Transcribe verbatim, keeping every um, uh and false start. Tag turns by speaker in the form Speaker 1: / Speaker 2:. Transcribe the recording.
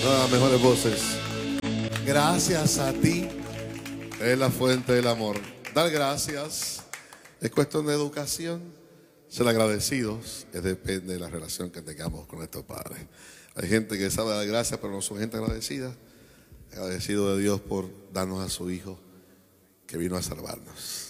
Speaker 1: Ah, mejores voces.
Speaker 2: Gracias a ti.
Speaker 1: Es la fuente del amor. Dar gracias es cuestión de educación. Ser agradecidos es depende de la relación que tengamos con nuestros padres. Hay gente que sabe dar gracias, pero no son gente agradecida. Agradecido de Dios por darnos a su Hijo que vino a salvarnos.